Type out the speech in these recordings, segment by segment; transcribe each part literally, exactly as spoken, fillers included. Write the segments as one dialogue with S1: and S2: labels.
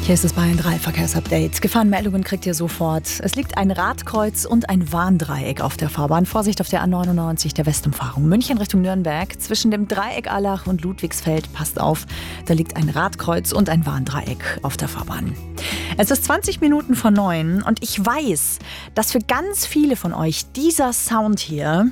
S1: Hier ist das Bayern drei Verkehrsupdate. Gefahrenmeldungen kriegt ihr sofort. Es liegt ein Radkreuz und ein Warndreieck auf der Fahrbahn. Vorsicht auf der A neunundneunzig, der Westumfahrung. München Richtung Nürnberg. Zwischen dem Dreieck Allach und Ludwigsfeld, passt auf, da liegt ein Radkreuz und ein Warndreieck auf der Fahrbahn. Es ist zwanzig Minuten vor neun und ich weiß, dass für ganz viele von euch dieser Sound hier,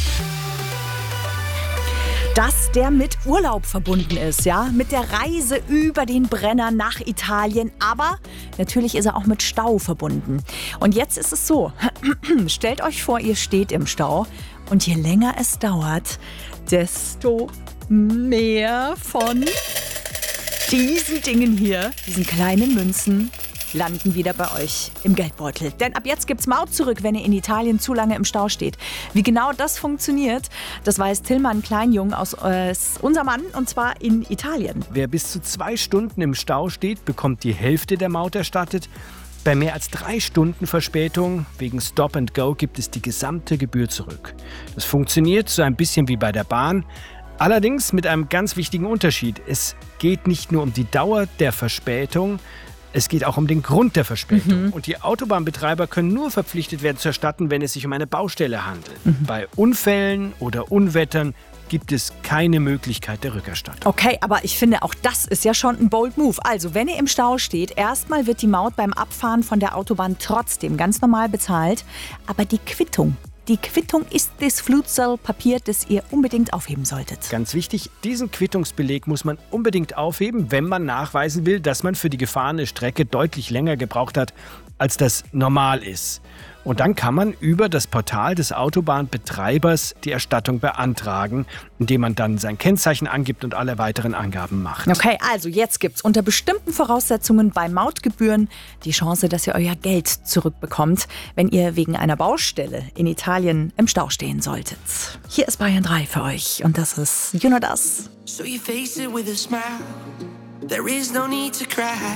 S1: dass der mit Urlaub verbunden ist, ja, mit der Reise über den Brenner nach Italien, aber natürlich ist er auch mit Stau verbunden. Und jetzt ist es so, stellt euch vor, ihr steht im Stau und je länger es dauert, desto mehr von diesen Dingen hier, diesen kleinen Münzen, landen wieder bei euch im Geldbeutel. Denn ab jetzt gibt's Maut zurück, wenn ihr in Italien zu lange im Stau steht. Wie genau das funktioniert, das weiß Tillmann Kleinjung aus äh, Unser Mann, und zwar in Italien.
S2: Wer bis zu zwei Stunden im Stau steht, bekommt die Hälfte der Maut erstattet. Bei mehr als drei Stunden Verspätung wegen Stop and Go gibt es die gesamte Gebühr zurück. Das funktioniert so ein bisschen wie bei der Bahn. Allerdings mit einem ganz wichtigen Unterschied. Es geht nicht nur um die Dauer der Verspätung, es geht auch um den Grund der Verspätung. Mhm. Und die Autobahnbetreiber können nur verpflichtet werden zu erstatten, wenn es sich um eine Baustelle handelt. Mhm. Bei Unfällen oder Unwettern gibt es keine Möglichkeit der Rückerstattung.
S1: Okay, aber ich finde, auch das ist ja schon ein bold Move. Also, wenn ihr im Stau steht, erstmal wird die Maut beim Abfahren von der Autobahn trotzdem ganz normal bezahlt. Aber die Quittung, Die Quittung ist das Flutzollpapier, das ihr unbedingt aufheben solltet.
S2: Ganz wichtig, diesen Quittungsbeleg muss man unbedingt aufheben, wenn man nachweisen will, dass man für die gefahrene Strecke deutlich länger gebraucht hat, als das normal ist. Und dann kann man über das Portal des Autobahnbetreibers die Erstattung beantragen, indem man dann sein Kennzeichen angibt und alle weiteren Angaben macht.
S1: Okay, also jetzt gibt's unter bestimmten Voraussetzungen bei Mautgebühren die Chance, dass ihr euer Geld zurückbekommt, wenn ihr wegen einer Baustelle in Italien im Stau stehen solltet. Hier ist Bayern drei für euch und das ist You Know Das.
S3: So you face it with a smile. There is no need to cry.